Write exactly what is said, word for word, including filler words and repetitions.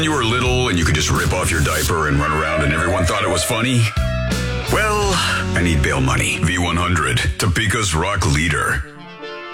you were little and you could just rip off your diaper and run around and everyone thought it was funny? Well, I need bail money. V one hundred, Topeka's rock leader.